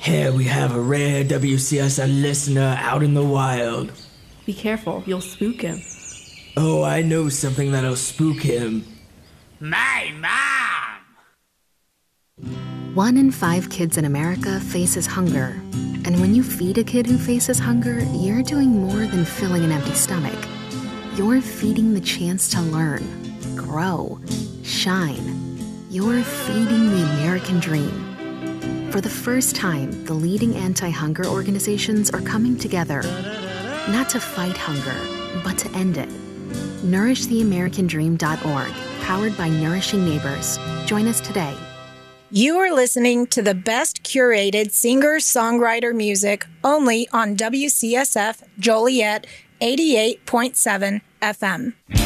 Here we have a rare WCSN listener out in the wild. Be careful, you'll spook him. Oh, I know something that'll spook him. My mom! 1 in 5 kids in America faces hunger. And when you feed a kid who faces hunger, you're doing more than filling an empty stomach. You're feeding the chance to learn, grow, shine. You're feeding the American dream. For the first time, the leading anti-hunger organizations are coming together, not to fight hunger, but to end it. NourishTheAmericanDream.org, powered by Nourishing Neighbors. Join us today. You are listening to the best curated singer-songwriter music only on WCSF Joliet 88.7 FM.